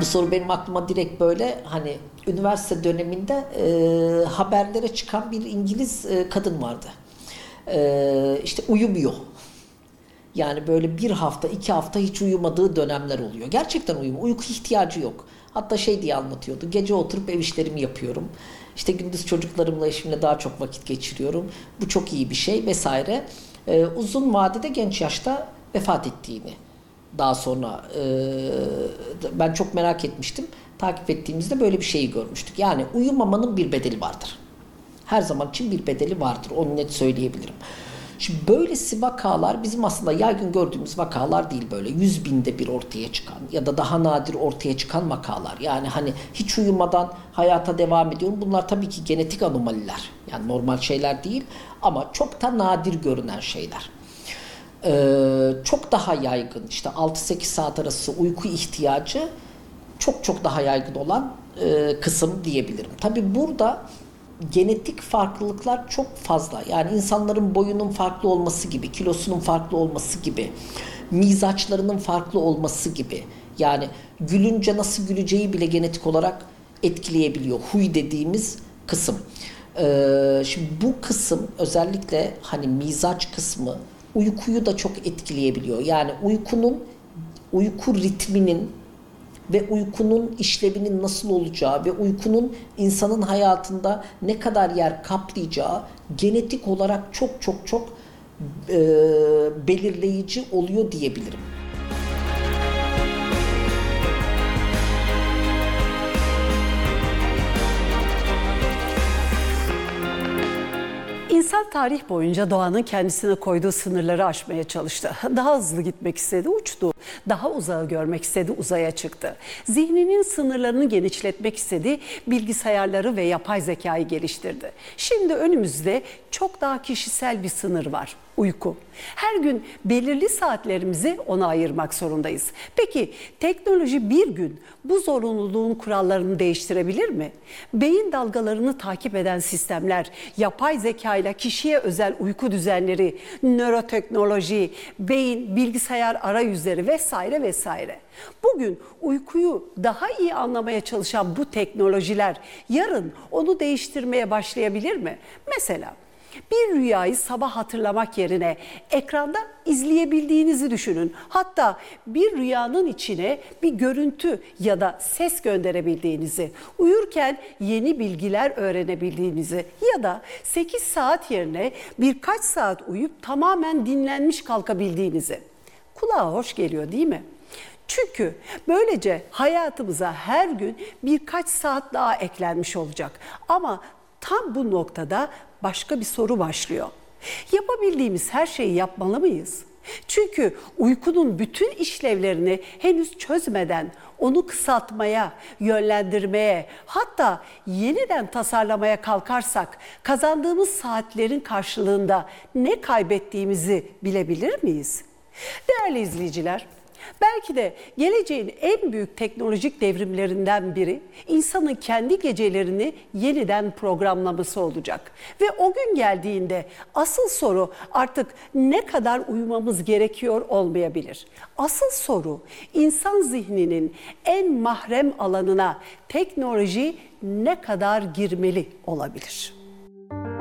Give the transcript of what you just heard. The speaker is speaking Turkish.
Bu soru benim aklıma direkt böyle hani üniversite döneminde haberlere çıkan bir İngiliz kadın vardı. İşte uyumuyor. Yani böyle bir hafta, 2 hafta hiç uyumadığı dönemler oluyor. Gerçekten uyku ihtiyacı yok. Hatta şey diye anlatıyordu. Gece oturup ev işlerimi yapıyorum. İşte gündüz çocuklarımla, eşimle daha çok vakit geçiriyorum. Bu çok iyi bir şey vesaire. Uzun vadede genç yaşta vefat ettiğini daha sonra ben çok merak etmiştim. Takip ettiğimizde böyle bir şeyi görmüştük. Yani uyumamanın bir bedeli vardır. Her zaman için bir bedeli vardır. Onu net söyleyebilirim. Şimdi böylesi vakalar bizim aslında yaygın gördüğümüz vakalar değil, böyle 100.000'de bir ortaya çıkan ya da daha nadir ortaya çıkan vakalar. Yani hani hiç uyumadan hayata devam ediyorum. Bunlar tabii ki genetik anomaliler. Yani normal şeyler değil ama çok da nadir görünen şeyler. Çok daha yaygın işte 6-8 saat arası uyku ihtiyacı çok daha yaygın olan kısım diyebilirim. Tabii burada genetik farklılıklar çok fazla. Yani insanların boyunun farklı olması gibi, kilosunun farklı olması gibi, mizaçlarının farklı olması gibi. Yani gülünce nasıl güleceği bile genetik olarak etkileyebiliyor. Huy dediğimiz kısım. Şimdi bu kısım özellikle hani mizaç kısmı uykuyu da çok etkileyebiliyor. Yani uyku ritminin ve uykunun işlevinin nasıl olacağı ve uykunun insanın hayatında ne kadar yer kaplayacağı genetik olarak çok belirleyici oluyor diyebilirim. İnsan tarih boyunca doğanın kendisine koyduğu sınırları aşmaya çalıştı. Daha hızlı gitmek istedi, uçtu. Daha uzağı görmek istedi, uzaya çıktı. Zihninin sınırlarını genişletmek istedi, bilgisayarları ve yapay zekayı geliştirdi. Şimdi önümüzde çok daha kişisel bir sınır var. Uyku. Her gün belirli saatlerimizi ona ayırmak zorundayız. Peki teknoloji bir gün bu zorunluluğun kurallarını değiştirebilir mi? Beyin dalgalarını takip eden sistemler, yapay zeka ile kişiye özel uyku düzenleri, nöroteknoloji, beyin, bilgisayar arayüzleri vesaire vesaire. Bugün uykuyu daha iyi anlamaya çalışan bu teknolojiler yarın onu değiştirmeye başlayabilir mi? Mesela bir rüyayı sabah hatırlamak yerine ekranda izleyebildiğinizi düşünün. Hatta bir rüyanın içine bir görüntü ya da ses gönderebildiğinizi, uyurken yeni bilgiler öğrenebildiğinizi ya da 8 saat yerine birkaç saat uyuyup tamamen dinlenmiş kalkabildiğinizi. Kulağa hoş geliyor değil mi? Çünkü böylece hayatımıza her gün birkaç saat daha eklenmiş olacak. Ama tam bu noktada başka bir soru başlıyor. Yapabildiğimiz her şeyi yapmalı mıyız? Çünkü uykunun bütün işlevlerini henüz çözmeden onu kısaltmaya, yönlendirmeye, hatta yeniden tasarlamaya kalkarsak kazandığımız saatlerin karşılığında ne kaybettiğimizi bilebilir miyiz? Değerli izleyiciler, belki de geleceğin en büyük teknolojik devrimlerinden biri insanın kendi gecelerini yeniden programlaması olacak. Ve o gün geldiğinde asıl soru artık ne kadar uyumamız gerekiyor olmayabilir. Asıl soru insan zihninin en mahrem alanına teknoloji ne kadar girmeli olabilir?